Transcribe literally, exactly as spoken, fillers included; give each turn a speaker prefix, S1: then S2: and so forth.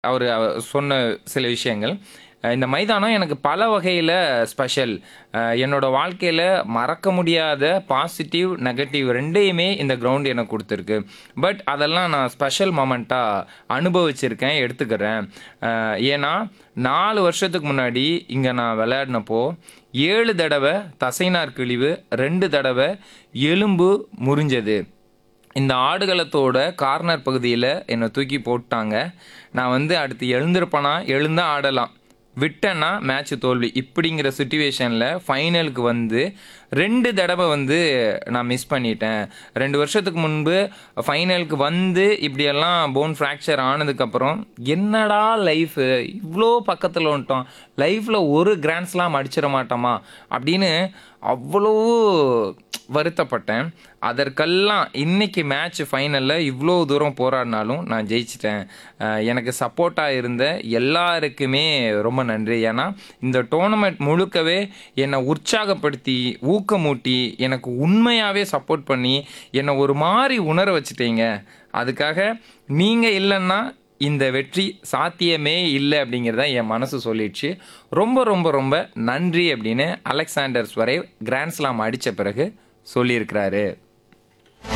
S1: அவர் சொன்ன சில விஷயங்கள். இந்த மைதானம் எனக்கு பல வகையில் ஸ்பெஷல். என்னோட வாழ்க்கையில் மறக்க முடியாத பாசிட்டிவ் நெகட்டிவ் ரெண்டையுமே இந்த கிரவுண்ட் எனக்கு கொடுத்துருக்கு. பட் அதெல்லாம் நான் ஸ்பெஷல் மொமெண்ட்டாக அனுபவிச்சிருக்கேன், எடுத்துக்கிறேன். ஏன்னா நாலு வருஷத்துக்கு முன்னாடி இங்கே நான் விளையாடினப்போ ஏழு தடவை தசைநார் கிழிவு, ரெண்டு தடவை எலும்பு முறிஞ்சது. இந்த ஆடுகளத்தோட கார்னர் பகுதியில் என்னை தூக்கி போட்டாங்க. நான் வந்து அடுத்து எழுந்திருப்பேனா, எழுந்தா ஆடலாம், விட்டேன்னா மேட்ச் தோல்வி. இப்படிங்கிற சுச்சுவேஷனில் ஃபைனலுக்கு வந்து ரெண்டு தடவை வந்து நான் மிஸ் பண்ணிட்டேன். ரெண்டு வருஷத்துக்கு முன்பு ஃபைனலுக்கு வந்து இப்படியெல்லாம் போன் ஃப்ராக்சர் ஆனதுக்கப்புறம் என்னடா லைஃபு, இவ்வளோ பக்கத்தில் வந்துட்டோம், லைஃப்பில் ஒரு கிராண்ட் ஸ்லாம் அடிச்சிட மாட்டோமா அப்படின்னு அவ்வளோ வருத்தப்பட்டேன். அதற்கெல்லாம் இன்னைக்கு மேட்ச் ஃபைனலில் இவ்வளோ தூரம் போராடினாலும் நான் ஜெயிச்சிட்டேன். எனக்கு சப்போர்ட்டாக இருந்த எல்லாருக்குமே ரொம்ப நன்றி. ஏன்னா இந்த டோர்னமெண்ட் முழுக்கவே என்னை உற்சாகப்படுத்தி ஊக்கமூட்டி எனக்கு உண்மையாகவே சப்போர்ட் பண்ணி என்னை ஒரு மாதிரி உணர வச்சுட்டீங்க. அதுக்காக நீங்கள் இல்லைன்னா இந்த வெற்றி சாத்தியமே இல்லை அப்படிங்கிறத என் மனசு சொல்லிடுச்சு. ரொம்ப ரொம்ப ரொம்ப நன்றி அப்படின்னு அலெக்சாண்டர் ஸ்வரேவ் கிராண்ட் ஸ்லாம் அடித்த பிறகு சொல்லியிருக்கிறாரு.